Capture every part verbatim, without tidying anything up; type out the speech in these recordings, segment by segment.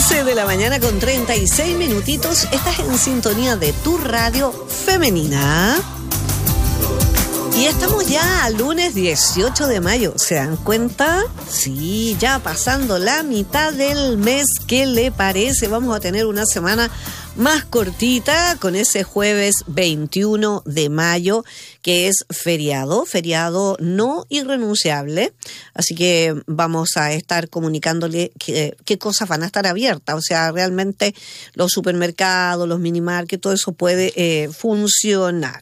once de la mañana con treinta y seis minutitos. Estás en sintonía de tu radio femenina. Y estamos ya al lunes dieciocho de mayo. ¿Se dan cuenta? Sí, ya pasando la mitad del mes. ¿Qué le parece? Vamos a tener una semana más cortita con ese jueves veintiuno de mayo, que es feriado, feriado no irrenunciable. Así que vamos a estar comunicándole qué, qué cosas van a estar abiertas. O sea, realmente los supermercados, los minimarkets, todo eso puede eh, funcionar.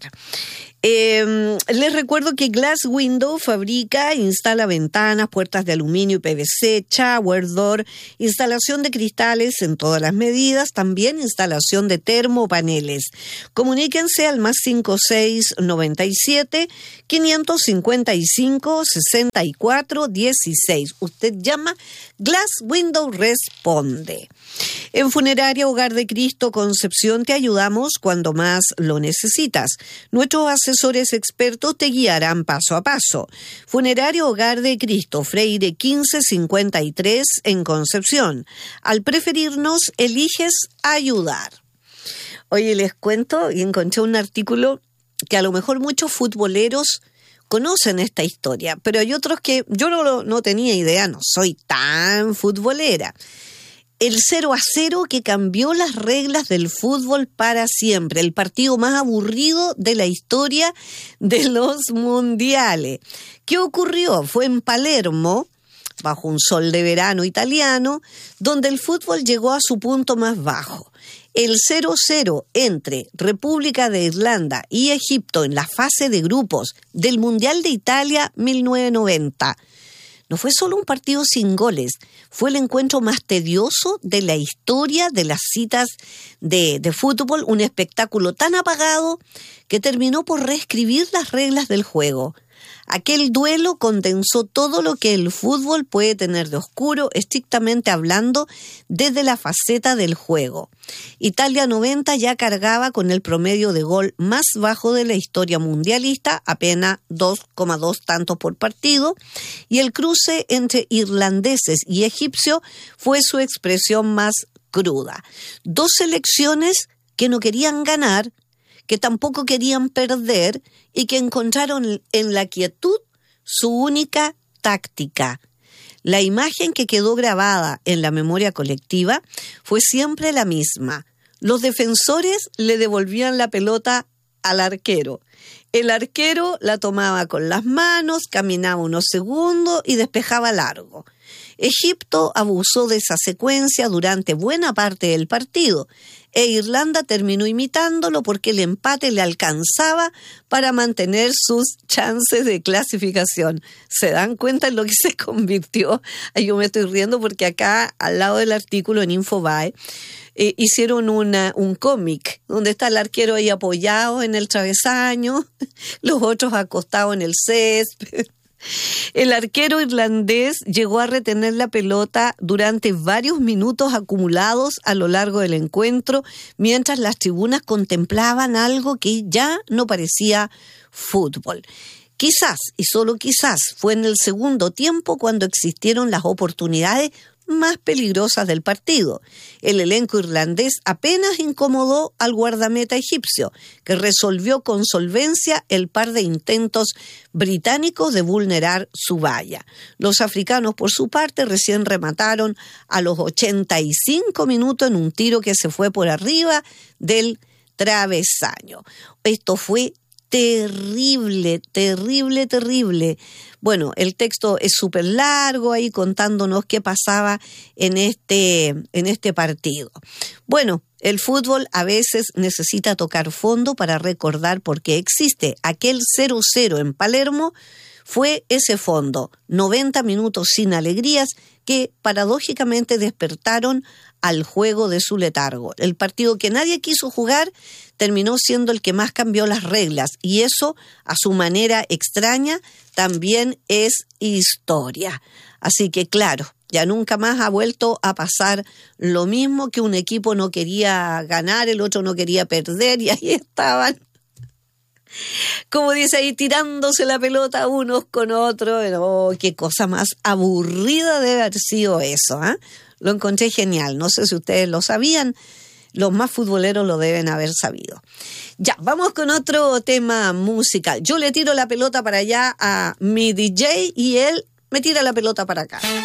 Eh, les recuerdo que Glass Window fabrica e instala ventanas, puertas de aluminio y P V C, shower door, instalación de cristales en todas las medidas, también instalación de termopaneles. Comuníquense al más cinco seis nueve siete, cinco cinco cinco, seis cuatro uno seis. Usted llama, Glass Window responde. En Funeraria Hogar de Cristo Concepción te ayudamos cuando más lo necesitas. Nuestros asesores expertos te guiarán paso a paso. Funeraria Hogar de Cristo, Freire quince cincuenta y tres en Concepción. Al preferirnos, eliges ayudar. Oye, les cuento y encontré un artículo que a lo mejor muchos futboleros conocen esta historia, pero hay otros que yo no, no tenía idea, no soy tan futbolera. El cero a cero que cambió las reglas del fútbol para siempre, el partido más aburrido de la historia de los mundiales. ¿Qué ocurrió? Fue en Palermo, bajo un sol de verano italiano, donde el fútbol llegó a su punto más bajo. El cero cero entre República de Irlanda y Egipto en la fase de grupos del Mundial de Italia mil novecientos noventa. No fue solo un partido sin goles, fue el encuentro más tedioso de la historia de las citas de, de fútbol, un espectáculo tan apagado que terminó por reescribir las reglas del juego. Aquel duelo condensó todo lo que el fútbol puede tener de oscuro, estrictamente hablando, desde la faceta del juego. Italia noventa ya cargaba con el promedio de gol más bajo de la historia mundialista, apenas dos coma dos tantos por partido, y el cruce entre irlandeses y egipcios fue su expresión más cruda. Dos selecciones que no querían ganar, que tampoco querían perder y que encontraron en la quietud su única táctica. La imagen que quedó grabada en la memoria colectiva fue siempre la misma. Los defensores le devolvían la pelota al arquero. El arquero la tomaba con las manos, caminaba unos segundos y despejaba largo. Egipto abusó de esa secuencia durante buena parte del partido e Irlanda terminó imitándolo porque el empate le alcanzaba para mantener sus chances de clasificación. ¿Se dan cuenta en lo que se convirtió? Ay, yo me estoy riendo porque acá al lado del artículo en Infobae eh, hicieron una, un cómic donde está el arquero ahí apoyado en el travesaño, los otros acostados en el césped. El arquero irlandés llegó a retener la pelota durante varios minutos acumulados a lo largo del encuentro, mientras las tribunas contemplaban algo que ya no parecía fútbol. Quizás, y solo quizás, fue en el segundo tiempo cuando existieron las oportunidades más peligrosas del partido. El elenco irlandés apenas incomodó al guardameta egipcio, que resolvió con solvencia el par de intentos británicos de vulnerar su valla. Los africanos, por su parte, recién remataron a los ochenta y cinco minutos en un tiro que se fue por arriba del travesaño. Esto fue terrible, terrible, terrible. Bueno, el texto es súper largo ahí contándonos qué pasaba en este, en este partido. Bueno, el fútbol a veces necesita tocar fondo para recordar por qué existe. Aquel cero cero en Palermo fue ese fondo, noventa minutos sin alegrías que paradójicamente despertaron al juego de su letargo. El partido que nadie quiso jugar terminó siendo el que más cambió las reglas y eso, a su manera extraña, también es historia. Así que claro, ya nunca más ha vuelto a pasar lo mismo, que un equipo no quería ganar, el otro no quería perder y ahí estaban, como dice ahí, tirándose la pelota unos con otros. Oh, qué cosa más aburrida debe haber sido eso, ¿eh? Lo encontré genial. No sé si ustedes lo sabían. Los más futboleros lo deben haber sabido. Ya, vamos con otro tema musical. Yo le tiro la pelota para allá a mi D J y él me tira la pelota para acá.